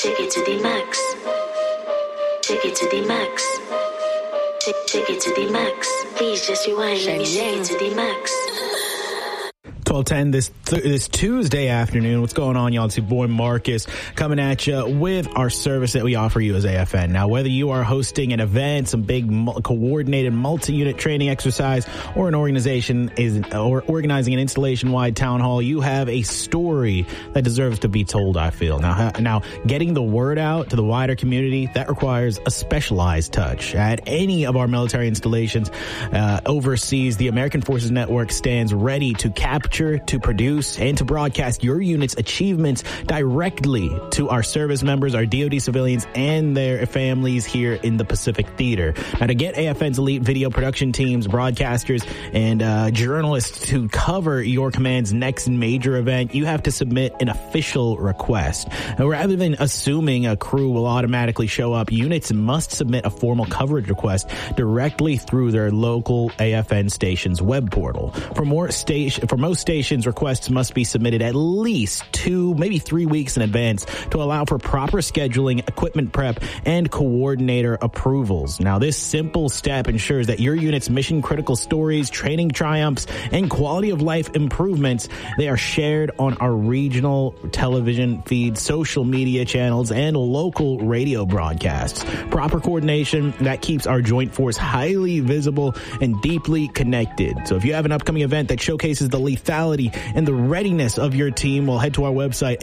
Take it to the max. Take it to the max. Take it to the max. Please just rewind. Let me take it to the max. 12:10 this Tuesday afternoon. What's going on, y'all? It's your boy Marcus coming at you with our service that we offer you as AFN. Now, whether you are hosting an event, some big coordinated multi-unit training exercise, or an organization or organizing an installation-wide town hall, you have a story that deserves to be told, I feel. Now, getting the word out to the wider community, that requires a specialized touch. At any of our military installations overseas, the American Forces Network stands ready to capture, to produce, and to broadcast your unit's achievements directly to our service members, our DoD civilians, and their families here in the Pacific Theater. Now, to get AFN's elite video production teams, broadcasters, and journalists to cover your command's next major event, you have to submit an official request. Now, rather than assuming a crew will automatically show up, units must submit a formal coverage request directly through their local AFN station's web portal. For most stations, requests must be submitted at least 2, maybe 3 weeks in advance to allow for proper scheduling, equipment prep, and coordinator approvals. Now, this simple step ensures that your unit's mission-critical stories, training triumphs, and quality of life improvements, they are shared on our regional television feeds, social media channels, and local radio broadcasts. Proper coordination that keeps our joint force highly visible and deeply connected. So if you have an upcoming event that showcases the lethality and the readiness of your team, well, head to our website,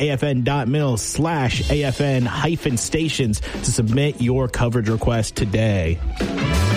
afn.mil/AFN-stations to submit your coverage request today.